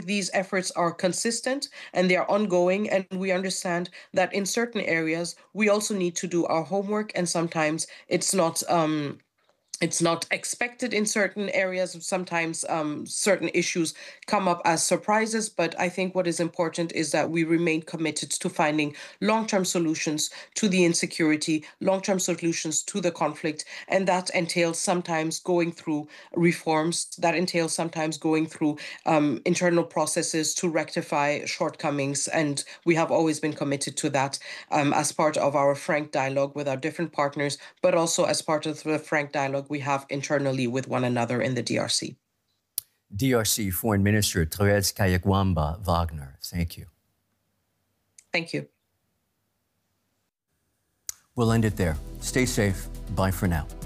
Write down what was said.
these efforts are consistent and they are ongoing, and we understand that in certain areas we also need to do our homework, and sometimes it's not expected in certain areas. Sometimes certain issues come up as surprises, but I think what is important is that we remain committed to finding long-term solutions to the insecurity, long-term solutions to the conflict, and that entails sometimes going through reforms, that entails sometimes going through internal processes to rectify shortcomings, and we have always been committed to that as part of our frank dialogue with our different partners, but also as part of the frank dialogue we have internally with one another in the DRC. DRC Foreign Minister Thérèse Kayigwamba Wagner, thank you. Thank you. We'll end it there. Stay safe. Bye for now.